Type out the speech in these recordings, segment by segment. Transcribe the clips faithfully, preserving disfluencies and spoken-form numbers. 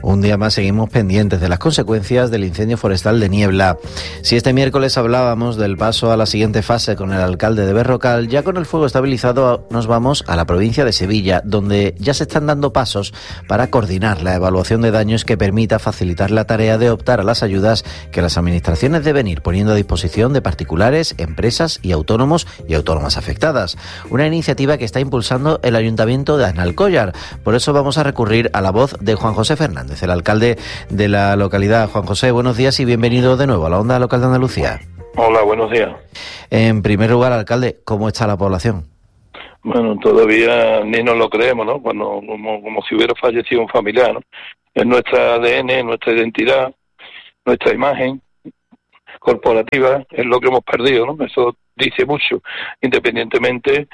Un día más seguimos pendientes de las consecuencias del incendio forestal de Niebla. Si este miércoles hablábamos del paso a la siguiente fase con el alcalde de Berrocal, ya con el fuego estabilizado nos vamos a la provincia de Sevilla, donde ya se están dando pasos para coordinar la evaluación de daños que permita facilitar la tarea de optar a las ayudas que las administraciones deben ir poniendo a disposición de particulares, empresas y autónomos y autónomas afectadas. Una iniciativa que está impulsando el Ayuntamiento de Aznalcóllar. Por eso vamos a recurrir a la voz de Juan José Fernández, el alcalde de la localidad. Juan José, buenos días y bienvenido de nuevo a la Onda Local de Andalucía. Hola, buenos días. En primer lugar, alcalde, ¿cómo está la población? Bueno, todavía ni nos lo creemos, ¿no? Cuando, como, como si hubiera fallecido un familiar, ¿no? Es nuestra A D N, nuestra identidad, nuestra imagen corporativa, es lo que hemos perdido, ¿no? Eso dice mucho, independientemente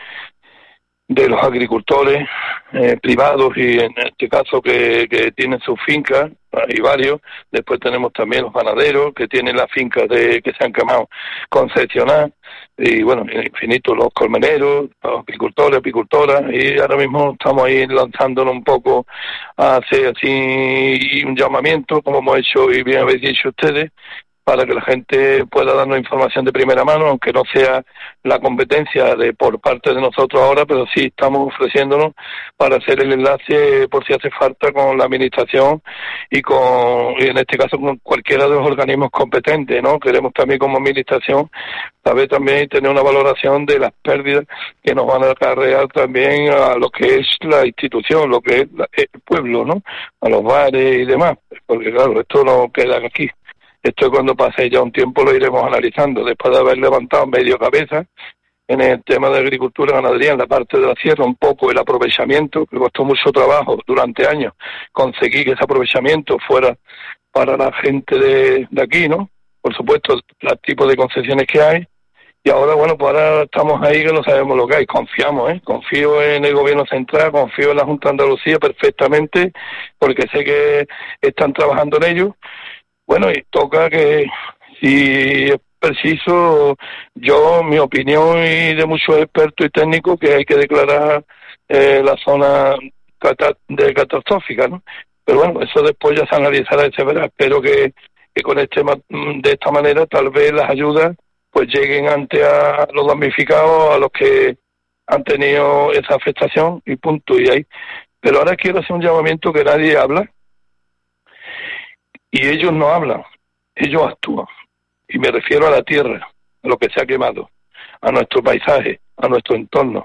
de los agricultores eh, privados y en este caso que, que tienen sus fincas, hay varios. Después tenemos también los ganaderos que tienen las fincas de que se han quemado concesionadas y bueno, infinitos los colmeneros, los agricultores, apicultoras, y ahora mismo estamos ahí lanzándonos un poco a hacer así un llamamiento, como hemos hecho y bien habéis dicho ustedes, para que la gente pueda darnos información de primera mano, aunque no sea la competencia de por parte de nosotros ahora, pero sí estamos ofreciéndonos para hacer el enlace por si hace falta con la administración y con, y en este caso con cualquiera de los organismos competentes, ¿no? Queremos también como administración saber también tener una valoración de las pérdidas que nos van a acarrear también a lo que es la institución, lo que es la, el pueblo, ¿no? A los bares y demás, porque claro, esto no queda aquí. Esto cuando pase ya un tiempo lo iremos analizando, después de haber levantado medio cabeza en el tema de agricultura y ganadería, en la parte de la sierra, un poco el aprovechamiento, que costó mucho trabajo durante años conseguir que ese aprovechamiento fuera para la gente de, de aquí, ¿no? Por supuesto, el tipo de concesiones que hay, y ahora, bueno, pues ahora estamos ahí que no sabemos lo que hay, confiamos, ¿eh? Confío en el gobierno central, confío en la Junta de Andalucía perfectamente, porque sé que están trabajando en ello. Bueno, y toca que, si es preciso, yo, mi opinión y de muchos expertos y técnicos, que hay que declarar eh, la zona cata- de catastrófica, ¿no? Pero bueno, eso después ya se analizará y se verá. Espero que, que con este de esta manera tal vez las ayudas pues lleguen ante a los damnificados, a los que han tenido esa afectación y punto, y ahí. Pero ahora quiero hacer un llamamiento que nadie habla. Y ellos no hablan, ellos actúan. Y me refiero a la tierra, a lo que se ha quemado, a nuestro paisaje, a nuestro entorno.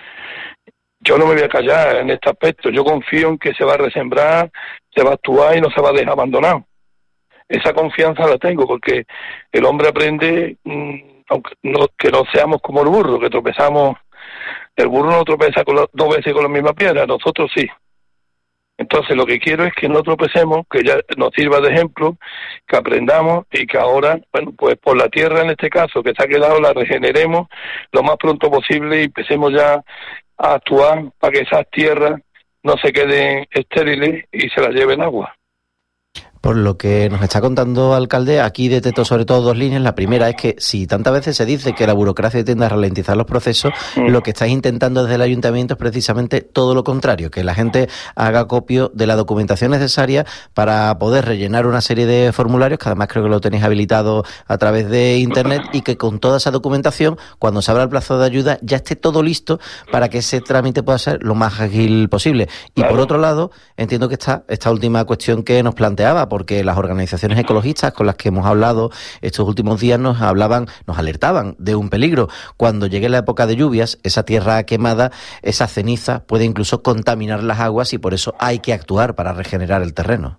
Yo no me voy a callar en este aspecto. Yo confío en que se va a resembrar, se va a actuar y no se va a dejar abandonado. Esa confianza la tengo porque el hombre aprende, mmm, aunque no, que no seamos como el burro, que tropezamos. El burro no tropeza con la, dos veces con la misma piedra, nosotros sí. Entonces lo que quiero es que no tropecemos, que ya nos sirva de ejemplo, que aprendamos y que ahora, bueno, pues por la tierra en este caso que se ha quedado, la regeneremos lo más pronto posible y empecemos ya a actuar para que esas tierras no se queden estériles y se las lleve el agua. Por lo que nos está contando, alcalde, aquí detecto sobre todo dos líneas. La primera es que si tantas veces se dice que la burocracia tiende a ralentizar los procesos, mm. lo que estáis intentando desde el ayuntamiento es precisamente todo lo contrario, que la gente haga copio de la documentación necesaria para poder rellenar una serie de formularios, que además creo que lo tenéis habilitado a través de internet, y que con toda esa documentación, cuando se abra el plazo de ayuda, ya esté todo listo para que ese trámite pueda ser lo más ágil posible. Y claro, por otro lado, entiendo que está esta última cuestión que nos planteaba, porque las organizaciones ecologistas con las que hemos hablado estos últimos días nos hablaban, nos alertaban de un peligro. Cuando llegue la época de lluvias, esa tierra quemada, esa ceniza puede incluso contaminar las aguas y por eso hay que actuar para regenerar el terreno.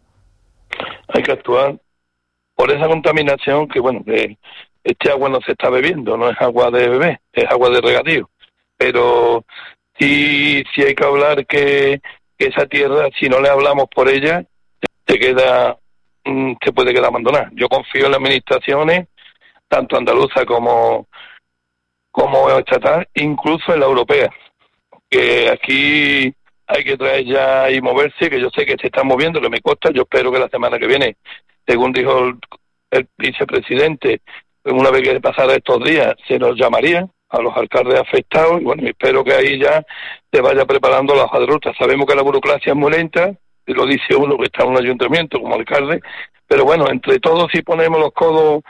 Hay que actuar por esa contaminación que, bueno, que este agua no se está bebiendo, no es agua de bebé, es agua de regadío. Pero sí, sí hay que hablar que, que esa tierra, si no le hablamos por ella, se queda, se puede quedar abandonada. Yo confío en las administraciones, tanto andaluza como, como estatal, incluso en la europea, que aquí hay que traer ya y moverse, que yo sé que se están moviendo, que me consta. Yo espero que la semana que viene, según dijo el, el vicepresidente, una vez que pasara estos días, se nos llamaría a los alcaldes afectados, y bueno, espero que ahí ya se vaya preparando la hoja de ruta. Sabemos que la burocracia es muy lenta, lo dice uno que está en un ayuntamiento como alcalde, pero bueno, entre todos si ponemos los codos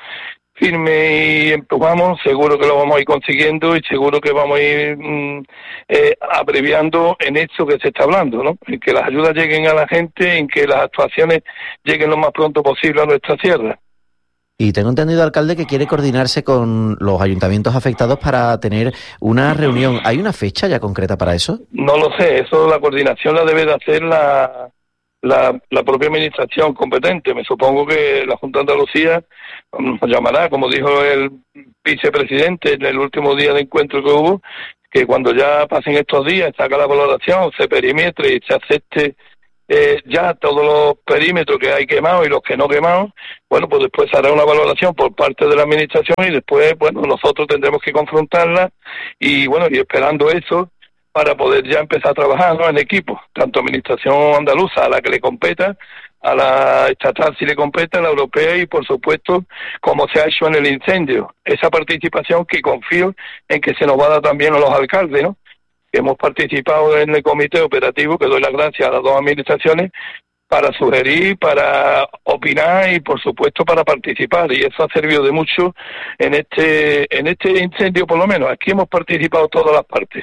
firme y empujamos, seguro que lo vamos a ir consiguiendo y seguro que vamos a ir mm, eh, abreviando en esto que se está hablando, ¿no? En que las ayudas lleguen a la gente, en que las actuaciones lleguen lo más pronto posible a nuestra sierra. Y tengo entendido, alcalde, que quiere coordinarse con los ayuntamientos afectados para tener una reunión. ¿Hay una fecha ya concreta para eso? No lo sé, eso la coordinación la debe de hacer la, la, la propia administración competente. Me supongo que la Junta de Andalucía nos llamará, como dijo el vicepresidente en el último día de encuentro que hubo, que cuando ya pasen estos días, saca la valoración, se perimetre y se acepte eh, ya todos los perímetros que hay quemados y los que no quemados, bueno, pues después se hará una valoración por parte de la administración y después, bueno, nosotros tendremos que confrontarla y, bueno, y esperando eso para poder ya empezar a trabajar, ¿no?, en equipo, tanto administración andaluza a la que le competa, a la estatal si le compete, a la europea y por supuesto como se ha hecho en el incendio, esa participación que confío en que se nos va a dar también a los alcaldes, ¿no?, que hemos participado en el comité operativo, que doy las gracias a las dos administraciones para sugerir, para opinar y por supuesto para participar, y eso ha servido de mucho en este en este incendio. Por lo menos aquí hemos participado todas las partes.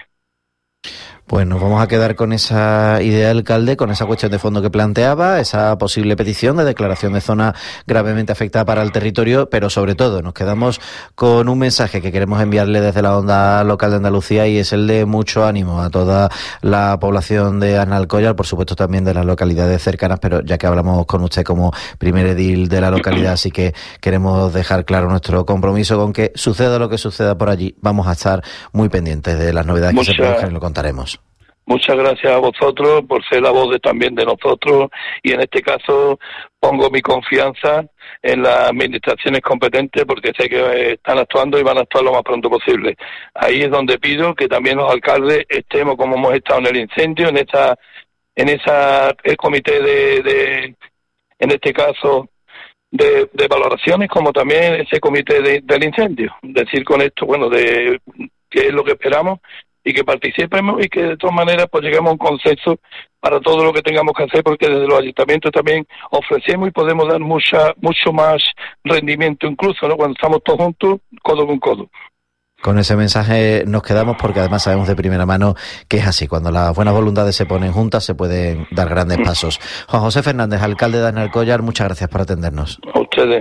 Pues nos vamos a quedar con esa idea, alcalde, con esa cuestión de fondo que planteaba, esa posible petición de declaración de zona gravemente afectada para el territorio, pero sobre todo nos quedamos con un mensaje que queremos enviarle desde la onda local de Andalucía y es el de mucho ánimo a toda la población de Analcollar, por supuesto también de las localidades cercanas, pero ya que hablamos con usted como primer edil de la localidad, así que queremos dejar claro nuestro compromiso con que suceda lo que suceda por allí, vamos a estar muy pendientes de las novedades Mucha... que se produzcan y lo contaremos. Muchas gracias a vosotros por ser la voz de, también de nosotros y en este caso pongo mi confianza en las administraciones competentes porque sé que están actuando y van a actuar lo más pronto posible. Ahí es donde pido que también los alcaldes estemos como hemos estado en el incendio, en esa, en esa el comité de, de en este caso de, de valoraciones, como también ese comité de, del incendio. Decir con esto, bueno, de qué es lo que esperamos y que participemos y que de todas maneras pues lleguemos a un consenso para todo lo que tengamos que hacer, porque desde los ayuntamientos también ofrecemos y podemos dar mucha mucho más rendimiento incluso, ¿no?, cuando estamos todos juntos, codo con codo. Con ese mensaje nos quedamos porque además sabemos de primera mano que es así. Cuando las buenas voluntades se ponen juntas se pueden dar grandes pasos. Juan José Fernández, alcalde de Analcollar, muchas gracias por atendernos. A ustedes.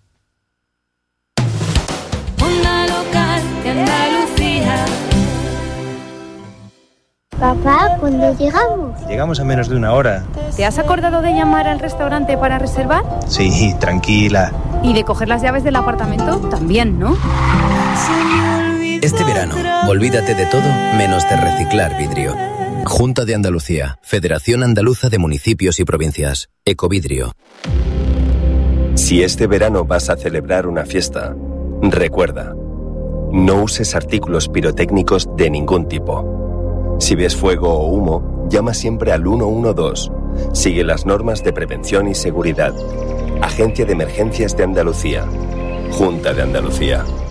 Onda local de Andalucía. Papá, ¿cuándo llegamos? Llegamos en menos de una hora. ¿Te has acordado de llamar al restaurante para reservar? Sí, tranquila. ¿Y de coger las llaves del apartamento? También, ¿no? Este verano, olvídate de todo menos de reciclar vidrio. Junta de Andalucía, Federación Andaluza de Municipios y Provincias, Ecovidrio. Si este verano vas a celebrar una fiesta, recuerda, no uses artículos pirotécnicos de ningún tipo. Si ves fuego o humo, llama siempre al uno uno dos. Sigue las normas de prevención y seguridad. Agencia de Emergencias de Andalucía. Junta de Andalucía.